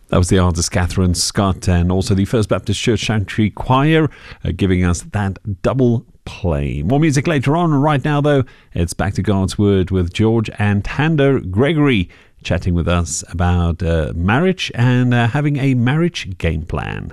That was the artist Catherine Scott, and also the First Baptist Church Sanctuary Choir giving us that double play. More music later on. Right now, though, it's back to God's Word with George and Tanda Gregory chatting with us about marriage and having a marriage game plan.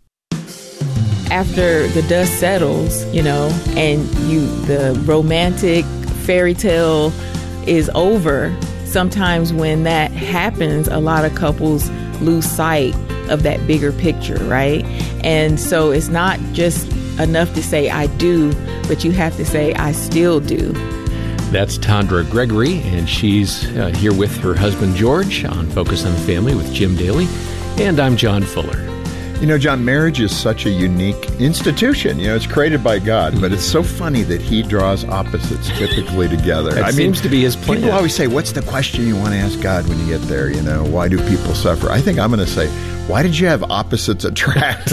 After the dust settles, and the romantic fairy tale is over, sometimes when that happens, a lot of couples lose sight of that bigger picture, right? And so it's not just enough to say I do, but you have to say I still do. That's Tanda Gregory, and she's here with her husband George on Focus on the Family with Jim Daly, and I'm John Fuller. John, marriage is such a unique institution. It's created by God, but it's so funny that he draws opposites typically together. That seems to be his plan. People always say, what's the question you want to ask God when you get there? Why do people suffer? I think I'm going to say, why did you have opposites attract?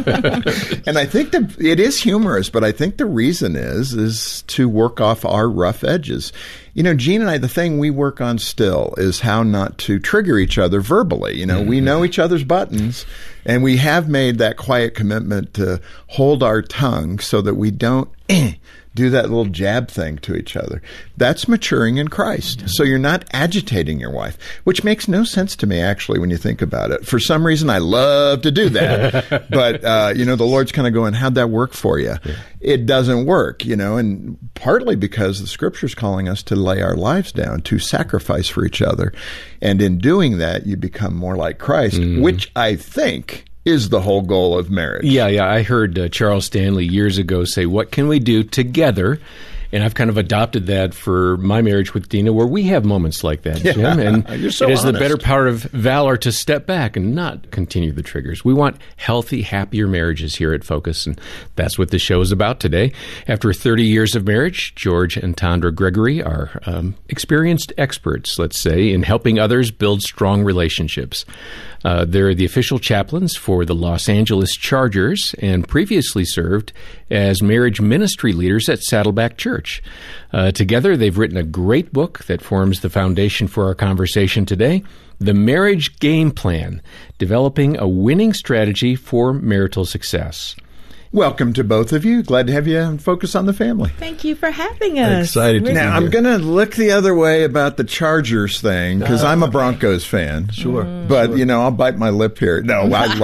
And I think that it is humorous, but I think the reason is to work off our rough edges. Gene and I, the thing we work on still is how not to trigger each other verbally. We know each other's buttons, and we have made that quiet commitment to hold our tongue so that we don't do that little jab thing to each other. That's maturing in Christ. So you're not agitating your wife, which makes no sense to me, actually, when you think about it. For some reason, I love to do that. But, the Lord's kind of going, how'd that work for you? Yeah. It doesn't work, and partly because the Scripture's calling us to lay our lives down, to sacrifice for each other. And in doing that, you become more like Christ, which I think is the whole goal of marriage. Yeah. I heard Charles Stanley years ago say, what can we do together? And I've kind of adopted that for my marriage with Dina, where we have moments like that, Jim. And You're so it is honest. the better part of valor to step back and not continue the triggers. We want healthy, happier marriages here at Focus, and that's what the show is about today. After 30 years of marriage, George and Tanda Gregory are experienced experts, let's say, in helping others build strong relationships. They're the official chaplains for the Los Angeles Chargers and previously served as marriage ministry leaders at Saddleback Church. Together, they've written a great book that forms the foundation for our conversation today, The Marriage Game Plan, Developing a Winning Strategy for Marital Success. Welcome to both of you. Glad to have you on Focus on the Family. Thank you for having us. Excited to be here. Now, I'm going to look the other way about the Chargers thing because I'm a Broncos fan. Sure. But, I'll bite my lip here. No,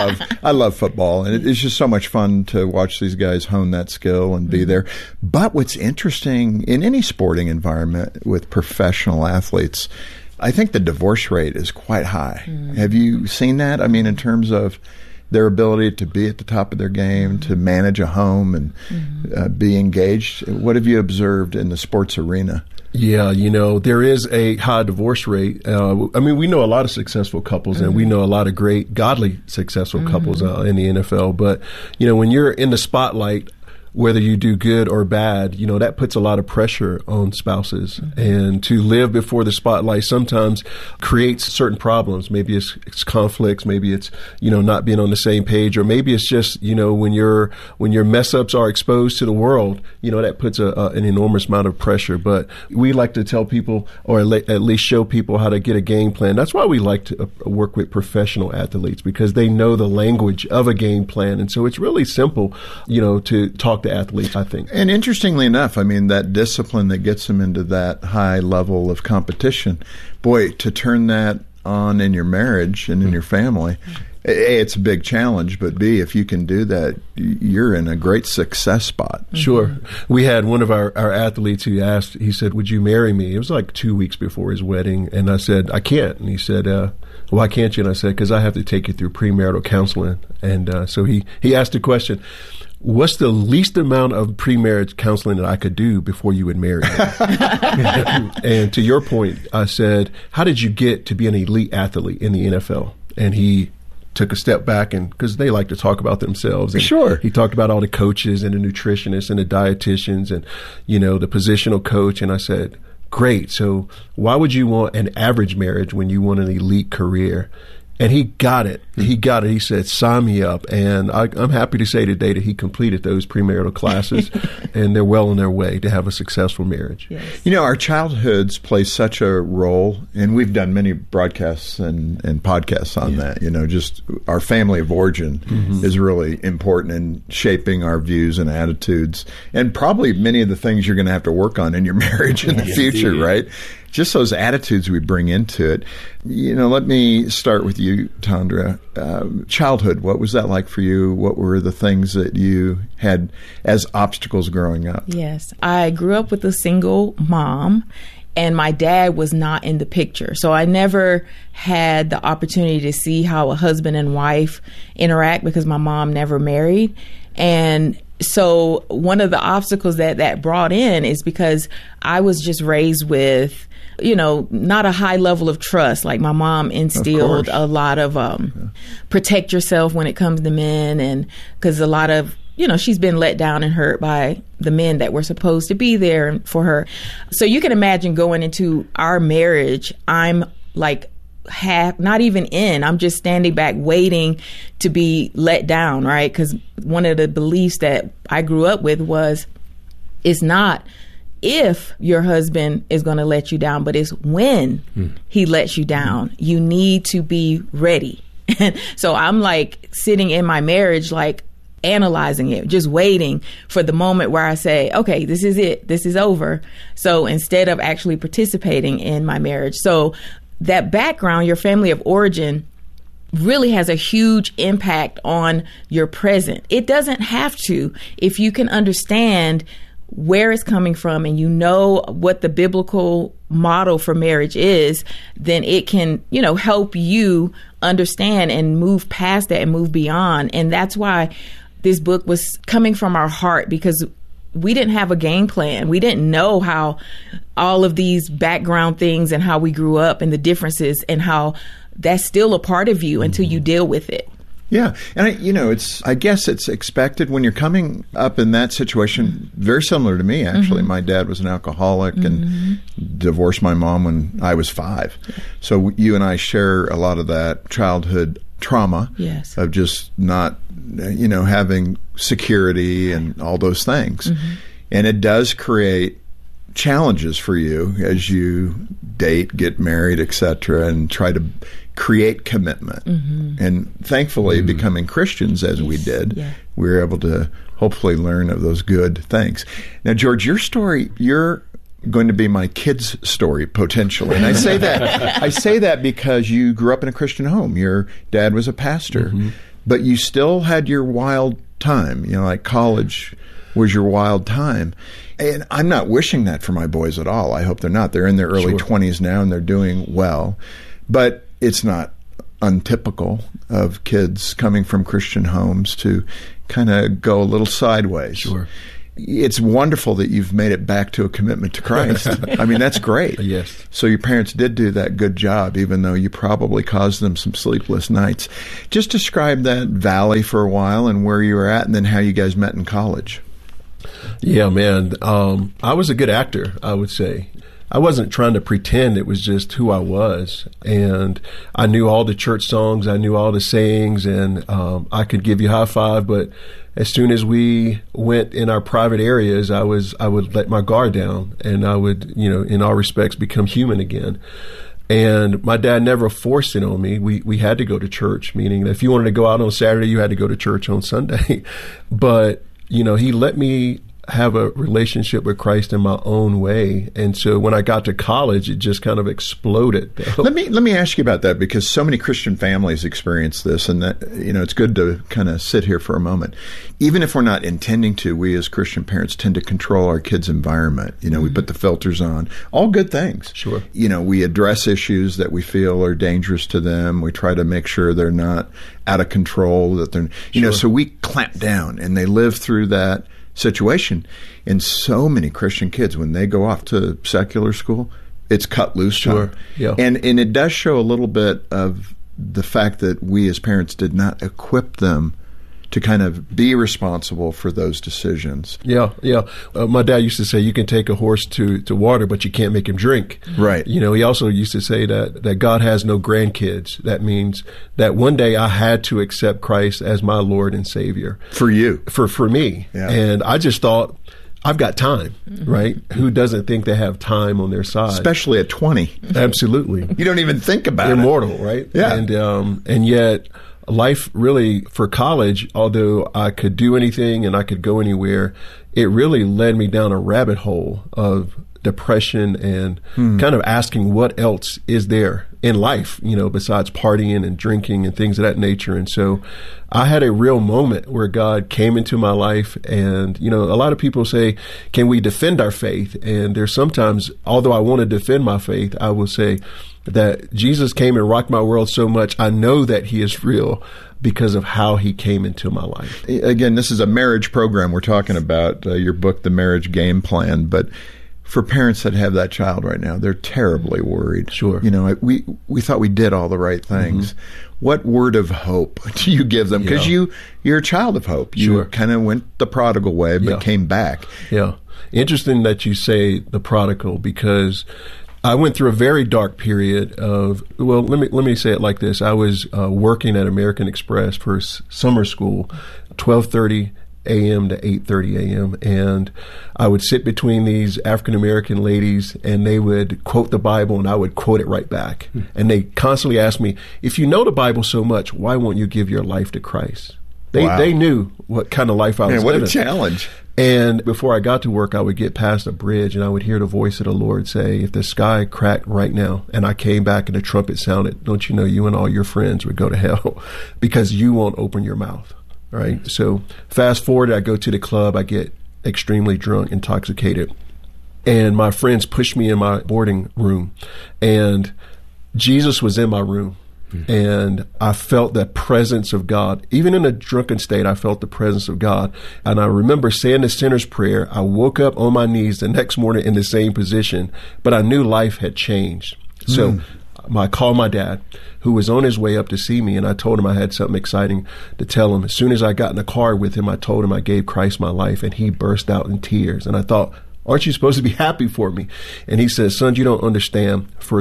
I love football, and it's just so much fun to watch these guys hone that skill and be there. But what's interesting in any sporting environment with professional athletes, I think the divorce rate is quite high. Have you seen that? I mean, in terms of their ability to be at the top of their game, to manage a home and be engaged. What have you observed in the sports arena? Yeah, there is a high divorce rate. We know a lot of successful couples, and we know a lot of great, godly, successful couples in the NFL. But, when you're in the spotlight, whether you do good or bad, that puts a lot of pressure on spouses. And to live before the spotlight sometimes creates certain problems. Maybe it's conflicts, maybe it's, not being on the same page, or maybe it's just, when your mess ups are exposed to the world, that puts an enormous amount of pressure. But we like to tell people, or at least show people how to get a game plan. That's why we like to work with professional athletes, because they know the language of a game plan. And so it's really simple, to talk to athletes, I think. And interestingly enough, that discipline that gets them into that high level of competition, boy, to turn that on in your marriage and in your family, A, it's a big challenge, but B, if you can do that, you're in a great success spot. Sure. We had one of our athletes who asked, he said, would you marry me? It was like 2 weeks before his wedding. And I said, I can't. And he said, why can't you? And I said, because I have to take you through premarital counseling. And so he asked the question, what's the least amount of premarriage counseling that I could do before you would marry me? And to your point, I said, how did you get to be an elite athlete in the NFL? And he took a step back, and because they like to talk about themselves. And sure. He talked about all the coaches and the nutritionists and the dietitians and, the positional coach. And I said, great. So why would you want an average marriage when you want an elite career? And he got it. He got it. He said, sign me up. And I'm happy to say today that he completed those premarital classes, and they're well on their way to have a successful marriage. Yes. You know, our childhoods play such a role, and we've done many broadcasts and podcasts on that. You know, just our family of origin is really important in shaping our views and attitudes, and probably many of the things you're going to have to work on in your marriage in the future, indeed. right? Just those attitudes we bring into it. You know, let me start with you, Tandra. Childhood, what was that like for you? What were the things that you had as obstacles growing up? Yes, I grew up with a single mom, and my dad was not in the picture. So I never had the opportunity to see how a husband and wife interact because my mom never married. And so one of the obstacles that brought in is because I was just raised with, you know, not a high level of trust. Like my mom instilled a lot of protect yourself when it comes to men, and because a lot of, you know, she's been let down and hurt by the men that were supposed to be there for her. So you can imagine going into our marriage, I'm like not even in, I'm just standing back waiting to be let down, right? Because one of the beliefs that I grew up with was, it's not if your husband is going to let you down, but it's when he lets you down. You need to be ready. And so I'm like sitting in my marriage, like analyzing it, just waiting for the moment where I say, okay, this is it. This is over. So instead of actually participating in my marriage. So that background, your family of origin, really has a huge impact on your present. It doesn't have to, if you can understand where it's coming from and you know what the biblical model for marriage is, then it can, you know, help you understand and move past that and move beyond. And that's why this book was coming from our heart, because we didn't have a game plan. We didn't know how all of these background things and how we grew up and the differences and how that's still a part of you until you deal with it. Yeah. And, you know, I guess it's expected when you're coming up in that situation, very similar to me, actually. My dad was an alcoholic and divorced my mom when I was 5. So you and I share a lot of that childhood trauma of just not, you know, having security and all those things. And it does create challenges for you as you date, get married, etc., and try to create commitment. And thankfully, becoming Christians as we did, we were able to hopefully learn of those good things. Now, George, your story, you're going to be my kid's story potentially. And I say that because you grew up in a Christian home. Your dad was a pastor, but you still had your wild time. You know, like college was your wild time. And I'm not wishing that for my boys at all. I hope they're not. They're in their early 20s now and they're doing well. But it's not untypical of kids coming from Christian homes to kind of go a little sideways. Sure. It's wonderful that you've made it back to a commitment to Christ. I mean, that's great. Yes. So your parents did do that good job, even though you probably caused them some sleepless nights. Just describe that valley for a while and where you were at, and then how you guys met in college. Yeah, man. I was a good actor, I would say. I wasn't trying to pretend. It was just who I was. And I knew all the church songs. I knew all the sayings, and I could give you high five. But as soon as we went in our private areas, I would let my guard down, and I would, you know, in all respects, become human again. And my dad never forced it on me. We had to go to church, meaning that if you wanted to go out on Saturday, you had to go to church on Sunday. But, you know, he let me have a relationship with Christ in my own way. And so when I got to college, it just kind of exploded. Let me ask you about that, because so many Christian families experience this, and that, you know, it's good to kind of sit here for a moment. Even if we're not intending to, we as Christian parents tend to control our kids' environment. You know, we put the filters on, all good things. Sure. You know, we address issues that we feel are dangerous to them. We try to make sure they're not out of control, that they're, you know, so we clamp down, and they live through that situation. And so many Christian kids, when they go off to secular school, it's cut loose. Sure. Yeah. And it does show a little bit of the fact that we as parents did not equip them to kind of be responsible for those decisions. Yeah. My dad used to say, you can take a horse to water, but you can't make him drink. Right. You know, he also used to say that God has no grandkids. That means that one day I had to accept Christ as my Lord and Savior. For you. For me. Yeah. And I just thought, I've got time, right? Who doesn't think they have time on their side? Especially at 20. Absolutely. You don't even think about it. They're mortal, right? Yeah. And yet life really, for college, although I could do anything and I could go anywhere, it really led me down a rabbit hole of depression and kind of asking what else is there in life, you know, besides partying and drinking and things of that nature. And so I had a real moment where God came into my life. And, you know, a lot of people say, can we defend our faith? And there's sometimes, although I want to defend my faith, I will say that Jesus came and rocked my world so much, I know that he is real because of how he came into my life. Again, this is a marriage program we're talking about, your book, The Marriage Game Plan. But for parents that have that child right now, they're terribly worried. Sure. You know, we thought we did all the right things. What word of hope do you give them? Because you're a child of hope. You kind of went the prodigal way, but came back. Yeah. Interesting that you say the prodigal, because I went through a very dark period of, well, let me say it like this. I was working at American Express for summer school, 12:30 a.m. to 8:30 a.m. And I would sit between these African-American ladies and they would quote the Bible and I would quote it right back. And they constantly asked me, if you know the Bible so much, why won't you give your life to Christ? They knew what kind of life I was living. What a challenge. And before I got to work, I would get past a bridge and I would hear the voice of the Lord say, if the sky cracked right now and I came back and the trumpet sounded, don't you know you and all your friends would go to hell because you won't open your mouth. Right. So fast forward, I go to the club, I get extremely drunk, intoxicated, and my friends push me in my boarding room, and Jesus was in my room, and I felt the presence of God. Even in a drunken state, I felt the presence of God. And I remember saying the sinner's prayer. I woke up on my knees the next morning in the same position, but I knew life had changed. So I called my dad, who was on his way up to see me, and I told him I had something exciting to tell him. As soon as I got in the car with him, I told him I gave Christ my life, and he burst out in tears. And I thought, aren't you supposed to be happy for me? And he says, son, you don't understand. For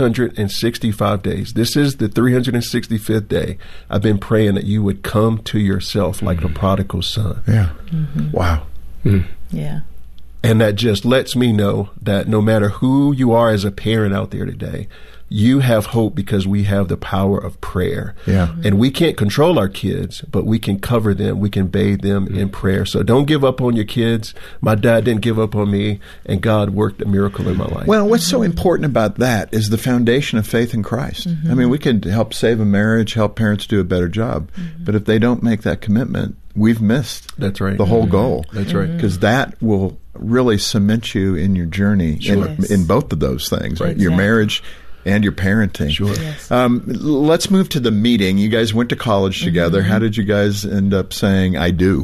365 days, this is the 365th day, I've been praying that you would come to yourself like the prodigal son. Yeah. Wow. Yeah. And that just lets me know that no matter who you are as a parent out there today, you have hope because we have the power of prayer. Yeah. And we can't control our kids, but we can cover them. We can bathe them in prayer. So don't give up on your kids. My dad didn't give up on me, and God worked a miracle in my life. Well, what's so important about that is the foundation of faith in Christ. I mean, we can help save a marriage, help parents do a better job. But if they don't make that commitment, we've missed That's right. the whole goal. That's right. Because that will really cement you in your journey in both of those things, right? Your marriage and your parenting. Sure. Yes. Let's move to the meeting. You guys went to college together. How did you guys end up saying, I do?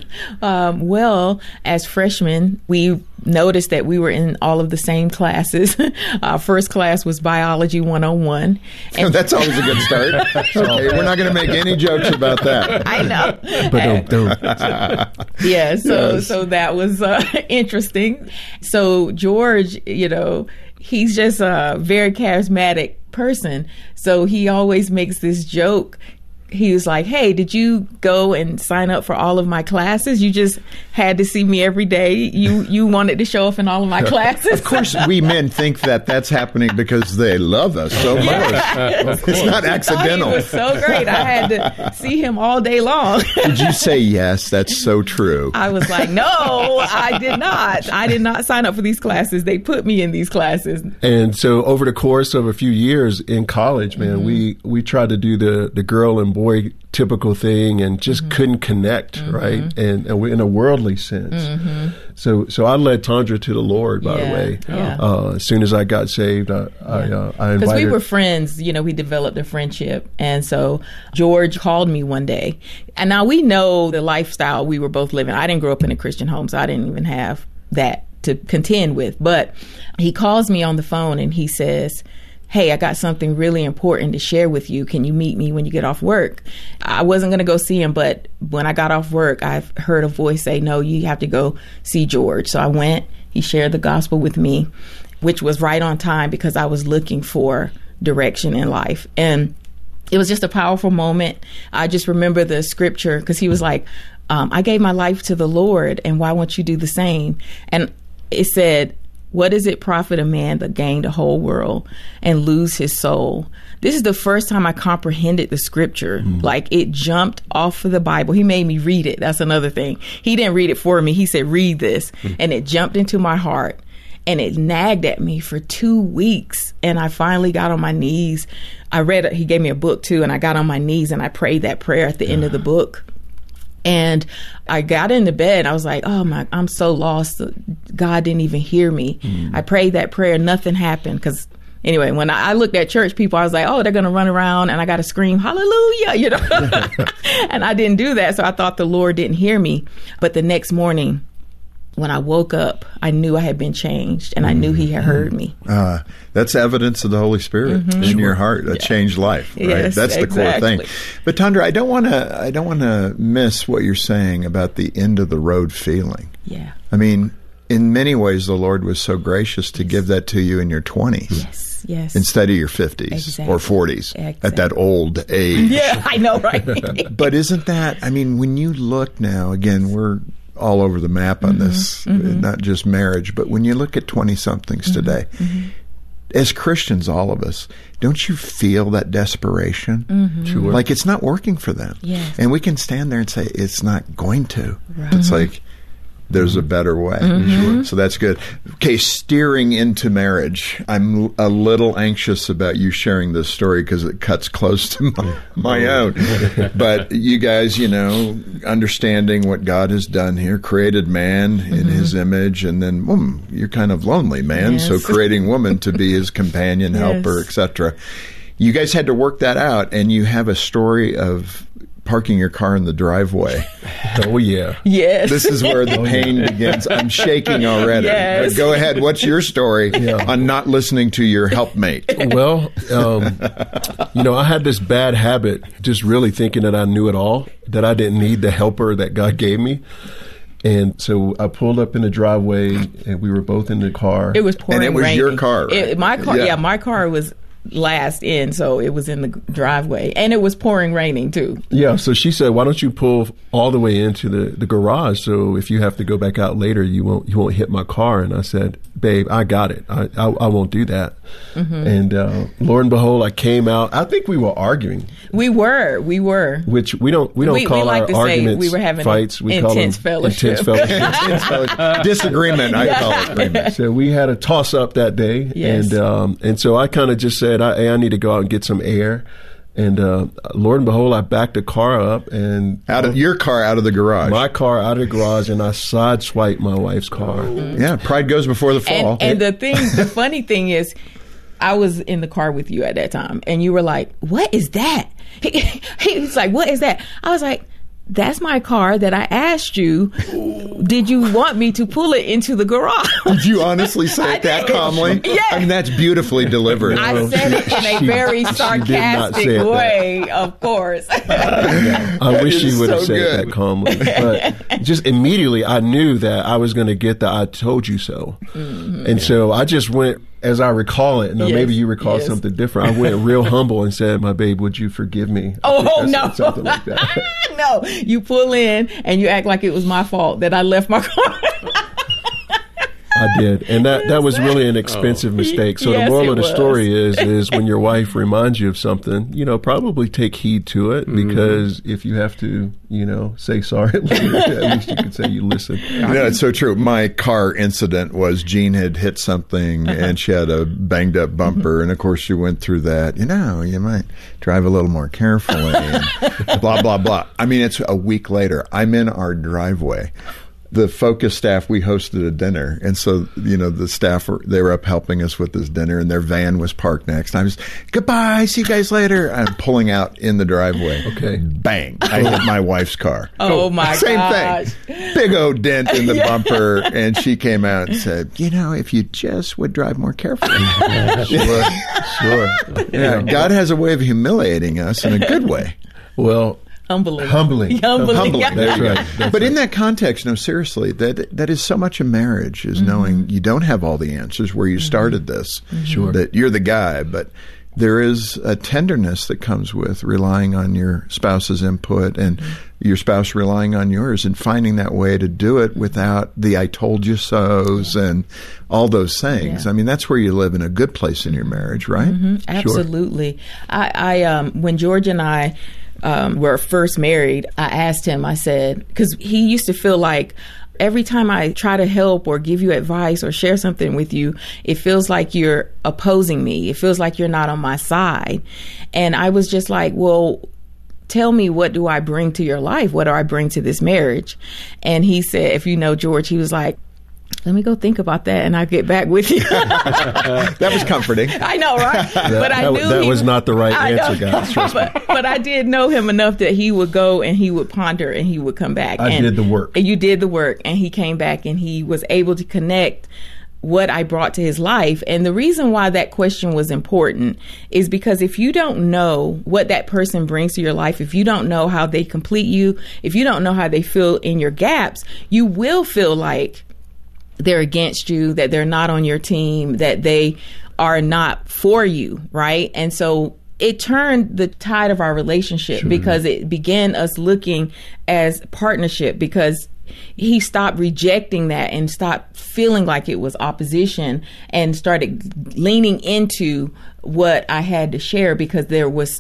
Well, as freshmen, we noticed that we were in all of the same classes. Our first class was Biology 101. And that's always a good start. Okay, we're not going to make any jokes about that. I know. But don't. Yeah, so that was interesting. So George, he's just a very charismatic person. So he always makes this joke. He was like, hey, did you go and sign up for all of my classes? You just had to see me every day. You wanted to show up in all of my classes. Of course, we men think that that's happening because they love us so much. It's not accidental. He was so great. I had to see him all day long. Did you say yes? That's so true. I was like, no, I did not. I did not sign up for these classes. They put me in these classes. And so over the course of a few years in college, man, we tried to do the girl and boy typical thing and just couldn't connect, right? And in a worldly sense. So I led Tondra to the Lord, by the way. Yeah. As soon as I got saved, I invited. Because we were friends, we developed a friendship. And so George called me one day. And now we know the lifestyle we were both living. I didn't grow up in a Christian home, so I didn't even have that to contend with. But he calls me on the phone and he says, hey, I got something really important to share with you. Can you meet me when you get off work? I wasn't going to go see him, but when I got off work, I heard a voice say, no, you have to go see George. So I went. He shared the gospel with me, which was right on time because I was looking for direction in life. And it was just a powerful moment. I just remember the scripture because he was like, I gave my life to the Lord, and why won't you do the same? And it said, what does it profit a man to gain the whole world and lose his soul? This is the first time I comprehended the scripture. Like, it jumped off of the Bible. He made me read it. That's another thing. He didn't read it for me. He said, read this. And it jumped into my heart. And it nagged at me for 2 weeks. And I finally got on my knees. He gave me a book too. And I got on my knees and I prayed that prayer at the end of the book. And I got into bed. I was like, oh I'm so lost. God didn't even hear me. I prayed that prayer. Nothing happened. Because anyway, when I looked at church people, I was like, oh, they're going to run around and I got to scream, hallelujah, And I didn't do that. So I thought the Lord didn't hear me. But the next morning, when I woke up, I knew I had been changed, and I knew he had heard me. That's evidence of the Holy Spirit in your heart, a changed life, right? Yes, That's the core thing. But Tondra, I don't want to miss what you're saying about the end of the road feeling. Yeah. I mean, in many ways, the Lord was so gracious to give that to you in your 20s. Yes. Instead of your 50s or 40s at that old age. Yeah, I know, right? But isn't that, I mean, when you look now, again, we're all over the map on this, not just marriage, but when you look at 20-somethings today, as Christians, all of us, don't you feel that desperation? Sure. Like it's not working for them. Yes. And we can stand there and say, it's not going to. Right. It's like, there's a better way. So that's good. Okay, steering into marriage. I'm a little anxious about you sharing this story because it cuts close to my own. But you guys, understanding what God has done here, created man in his image, and then you're kind of lonely, man. Yes. So creating woman to be his companion, helper, etc. You guys had to work that out, and you have a story of parking your car in the driveway. Oh, yeah. Yes. This is where the pain begins. I'm shaking already. Yes. But go ahead. What's your story on not listening to your helpmate? Well, I had this bad habit, just really thinking that I knew it all, that I didn't need the helper that God gave me. And so I pulled up in the driveway, and we were both in the car. It was pouring raining. And it was raining. your car, right? My car, my car was last in, so it was in the driveway, and it was pouring raining too. Yeah, so she said, why don't you pull all the way into the garage, so if you have to go back out later, you won't hit my car. And I said, babe, I got it. I won't do that. And lo and behold, I came out. I think we were arguing. We were. Which we don't call like our to say arguments we were having fights. We intense call them fellowship. Intense fellowship. Disagreement, I call it agreement. So we had a toss up that day. Yes. And so I kind of just said, I need to go out and get some air. And Lord and behold, I backed the car up and your car out of the garage. My car out of the garage, and I sideswiped my wife's car. Yeah, pride goes before the fall. And the funny thing is, I was in the car with you at that time, and you were like, "What is that?" He was like, "What is that?" I was like, that's my car that I asked you, did you want me to pull it into the garage? Did you honestly say it that calmly? Yeah. I mean, that's beautifully delivered. I said it in a very sarcastic way, of course. I wish she would have said it that calmly. But just immediately, I knew that I was going to get the I told you so. And so I just went, as I recall it, now maybe you recall something different, I went real humble and said, my babe, would you forgive me? No. Something like that. No, you pull in and you act like it was my fault that I left my car. I did. And that was really an expensive mistake. So the moral of the story is when your wife reminds you of something, probably take heed to it, because if you have to, say sorry later, at least you can say you listened. It's so true. My car incident was Jean had hit something and she had a banged up bumper. And of course she went through that, you might drive a little more carefully and blah, blah, blah. I mean, it's a week later. I'm in our driveway. the Focus staff, we hosted a dinner. And so, the staff, they were up helping us with this dinner, and their van was parked next. And I was, goodbye, see you guys later. I'm pulling out in the driveway. Okay. Bang. I hit my wife's car. Oh, my gosh. Same thing. Big old dent in the bumper. And she came out and said, if you just would drive more carefully. Sure. Yeah, God has a way of humiliating us in a good way. Well, Humbling. Humbling. That's right. But in that context, no, seriously, that is so much of marriage, is knowing you don't have all the answers where you started this. Sure. That you're the guy, but there is a tenderness that comes with relying on your spouse's input and your spouse relying on yours, and finding that way to do it without the I told you so's and all those things. Yeah. I memean, that's where you live in a good place in your marriage, right? Absolutely. Sure. I when George and I were first married, I asked him, I said, because he used to feel like every time I try to help or give you advice or share something with you, it feels like you're opposing me. It feels like you're not on my side. And I was just like, well, tell me, what do I bring to your life? What do I bring to this marriage? And he said, if you know George, he was like, let me go think about that, and I'll get back with you. That was comforting. I know, right? But I knew that was not the right answer, guys. But I did know him enough that he would go and he would ponder and he would come back. I did the work. And you did the work, and he came back and he was able to connect what I brought to his life. And the reason why that question was important is because if you don't know what that person brings to your life, if you don't know how they complete you, if you don't know how they fill in your gaps, you will feel like they're against you, that they're not on your team, that they are not for you, right? And so it turned the tide of our relationship because it began us looking as partnership, because he stopped rejecting that and stopped feeling like it was opposition and started leaning into what I had to share, because there was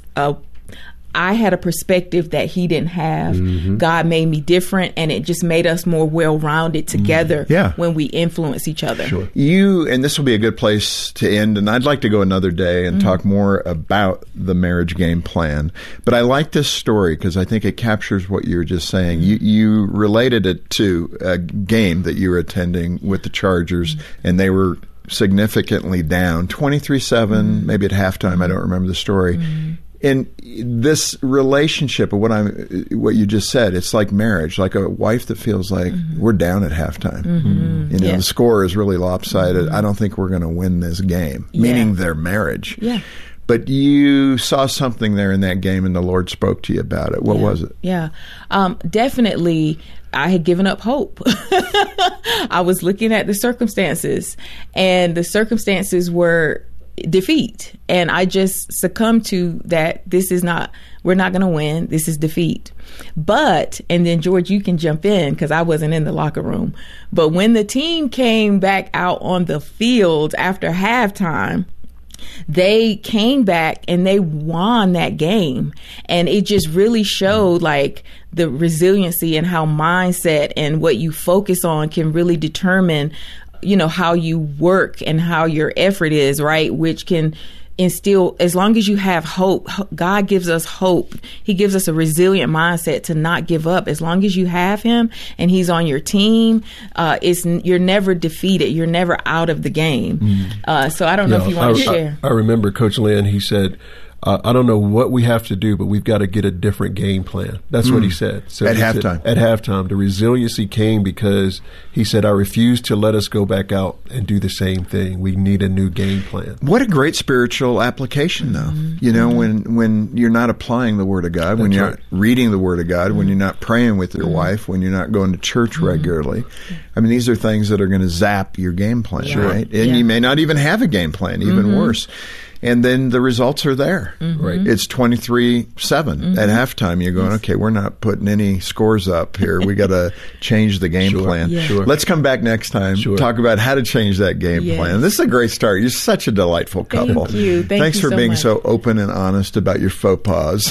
I had a perspective that he didn't have. God made me different, and it just made us more well-rounded together when we influence each other. Sure. And this will be a good place to end, and I'd like to go another day and talk more about the marriage game plan. But I like this story because I think it captures what you were just saying. You related it to a game that you were attending with the Chargers, and they were significantly down, 23-7, maybe at halftime. I don't remember the story. And this relationship of what you just said, it's like marriage, like a wife that feels like we're down at halftime. The score is really lopsided. I don't think we're going to win this game, meaning their marriage. Yeah. But you saw something there in that game, and the Lord spoke to you about it. What was it? Yeah. Definitely, I had given up hope. I was looking at the circumstances, and the circumstances were defeat. And I just succumbed to that. We're not going to win. This is defeat. But, and then George, you can jump in because I wasn't in the locker room. But when the team came back out on the field after halftime, they came back and they won that game. And it just really showed like the resiliency and how mindset and what you focus on can really determine how you work and how your effort is, right? Which can instill, as long as you have hope, God gives us hope. He gives us a resilient mindset to not give up. As long as you have him and he's on your team, you're never defeated. You're never out of the game. So I don't know if you want to share. I remember Coach Lynn, he said, I don't know what we have to do, but we've got to get a different game plan. That's what he said. So at halftime. At halftime. The resiliency came because he said, I refuse to let us go back out and do the same thing. We need a new game plan. What a great spiritual application, though. When you're not applying the Word of God, when you're not reading the Word of God, when you're not praying with your wife, when you're not going to church regularly. I mean, these are things that are going to zap your game plan, right? And you may not even have a game plan, even worse. And then the results are there. Right. It's 23-7 at halftime. You're going, okay, we're not putting any scores up here. We got to change the game plan. Yeah. Sure. Let's come back next time, talk about how to change that game plan. This is a great start. You're such a delightful couple. Thank you. Thanks for being so open and honest about your faux pas.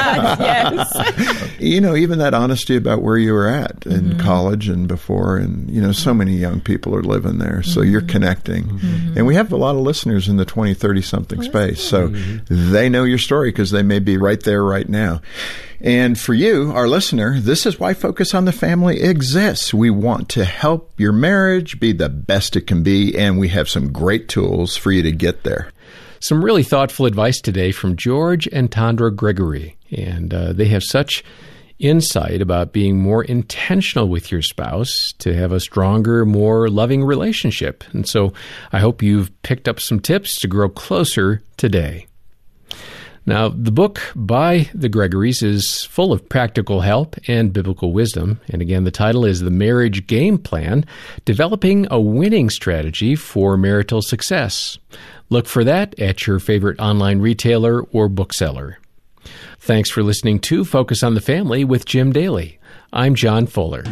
Yes. Even that honesty about where you were at in college and before. And, so many young people are living there. So you're connecting. And we have a lot of listeners in the 20, 30-something something space. So they know your story because they may be right there right now. And for you, our listener, this is why Focus on the Family exists. We want to help your marriage be the best it can be, and we have some great tools for you to get there. Some really thoughtful advice today from George and Tondra Gregory. And they have such insight about being more intentional with your spouse to have a stronger, more loving relationship. And so I hope you've picked up some tips to grow closer today. Now, the book by the Gregorys is full of practical help and biblical wisdom. And again, the title is The Marriage Game Plan, Developing a Winning Strategy for Marital Success. Look for that at your favorite online retailer or bookseller. Thanks for listening to Focus on the Family with Jim Daly. I'm John Fuller.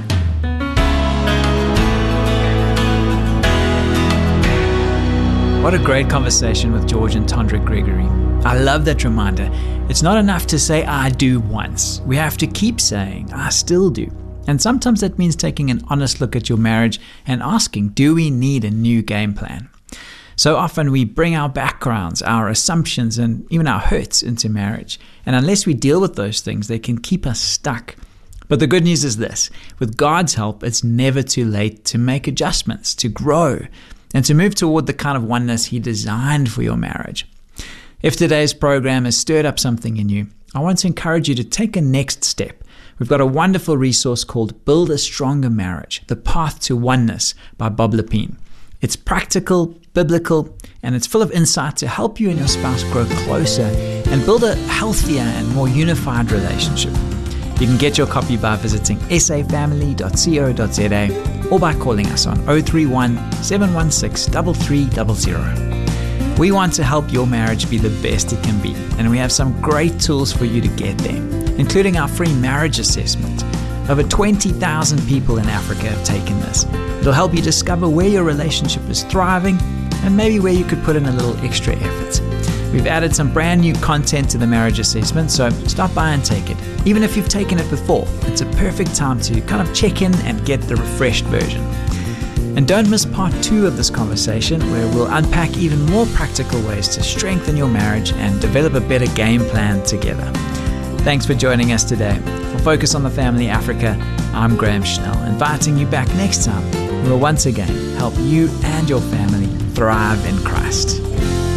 What a great conversation with George and Tondra Gregory. I love that reminder. It's not enough to say I do once. We have to keep saying I still do. And sometimes that means taking an honest look at your marriage and asking, do we need a new game plan? So often we bring our backgrounds, our assumptions, and even our hurts into marriage. And unless we deal with those things, they can keep us stuck. But the good news is this: with God's help, it's never too late to make adjustments, to grow, and to move toward the kind of oneness He designed for your marriage. If today's program has stirred up something in you, I want to encourage you to take a next step. We've got a wonderful resource called Build a Stronger Marriage, The Path to Oneness by Bob Lepine. It's practical, biblical, and it's full of insight to help you and your spouse grow closer and build a healthier and more unified relationship. You can get your copy by visiting safamily.co.za or by calling us on 031 716 3300. We want to help your marriage be the best it can be, and we have some great tools for you to get there, including our free marriage assessment. Over 20,000 people in Africa have taken this. It'll help you discover where your relationship is thriving and maybe where you could put in a little extra effort. We've added some brand new content to the marriage assessment, so stop by and take it. Even if you've taken it before, it's a perfect time to kind of check in and get the refreshed version. And don't miss part 2 of this conversation, where we'll unpack even more practical ways to strengthen your marriage and develop a better game plan together. Thanks for joining us today. For Focus on the Family Africa, I'm Graham Schnell, inviting you back next time. We'll once again help you and your family thrive in Christ.